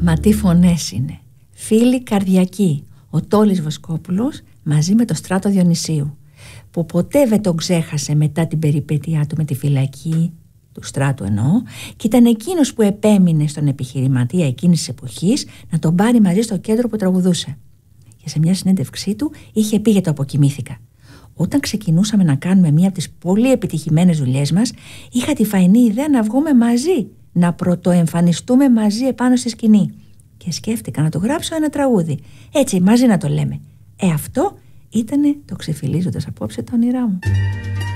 Μα τι φωνές είναι. Φίλοι καρδιακοί. Ο Τόλης Βοσκόπουλος μαζί με το Στράτο Διονυσίου, που ποτέ δεν τον ξέχασε μετά την περιπέτειά του με τη φυλακή, του Στράτου εννοώ, και ήταν εκείνος που επέμεινε στον επιχειρηματία εκείνης της εποχής να τον πάρει μαζί στο κέντρο που τραγουδούσε. Και σε μια συνέντευξή του είχε πει, για το αποκοιμήθηκα: όταν ξεκινούσαμε να κάνουμε μία από τις πολύ επιτυχημένες δουλειές μας, είχα τη φαϊνή ιδέα να βγούμε μαζί, να πρωτοεμφανιστούμε μαζί επάνω στη σκηνή. Και σκέφτηκα να του γράψω ένα τραγούδι. Έτσι, μαζί να το λέμε. Αυτό ήτανε το ξεφυλίζοντας απόψε τα όνειρά μου.